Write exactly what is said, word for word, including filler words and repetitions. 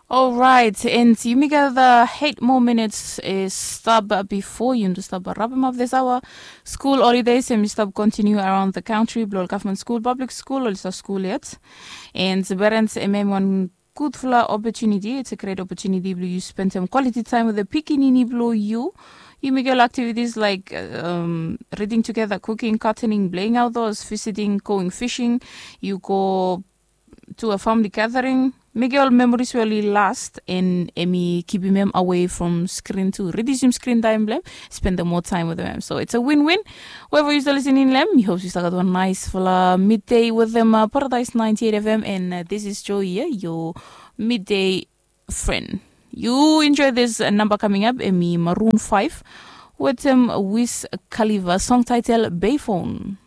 All right, and you make the eight more minutes is stub before you to stub wrap up this hour. School holidays and stub continue around the country. Blow government school, public school, also school yet. And the parents mm one good full opportunity. It's a great opportunity. You spend some quality time with the Pikinini Blow you. You make all activities like um, reading together, cooking, cutting, playing outdoors, visiting, going fishing. You go to a family gathering. Make all memories really last and Emmy keeping them away from screen to reduce some screen time blem, spend more time with them. So it's a win-win. Whoever is listening them, we hope you still got one nice full uh, midday with them uh, Paradise ninety-eight F M and uh, this is Joey, yeah, your midday friend. You enjoy this uh, number coming up, Emmy Maroon five with um, Wiz Khalifa song title Bayphone.